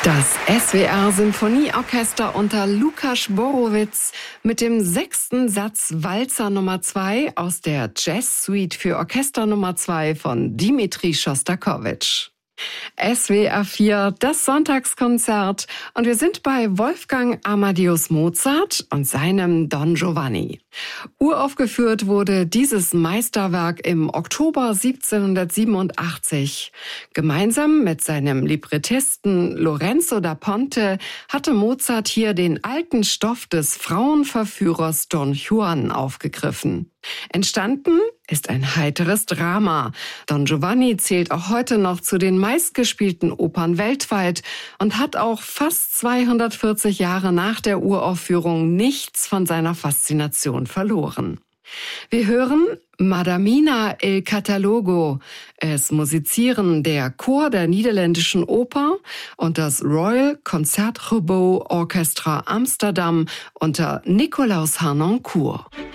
Das SWR-Sinfonieorchester unter Lukas Borowitz mit dem 6. Satz Walzer Nummer 2 aus der Jazz-Suite für Orchester Nummer 2 von Dmitri Schostakowitsch. SWR 4, das Sonntagskonzert, und wir sind bei Wolfgang Amadeus Mozart und seinem Don Giovanni. Uraufgeführt wurde dieses Meisterwerk im Oktober 1787. Gemeinsam mit seinem Librettisten Lorenzo da Ponte hatte Mozart hier den alten Stoff des Frauenverführers Don Juan aufgegriffen. Entstanden ist ein heiteres Drama. Don Giovanni zählt auch heute noch zu den meistgespielten Opern weltweit und hat auch fast 240 Jahre nach der Uraufführung nichts von seiner Faszination verloren. Wir hören Madamina il Catalogo. Es musizieren der Chor der Niederländischen Oper und das Royal Concertgebouw Orchestra Amsterdam unter Nicolaus Harnoncourt.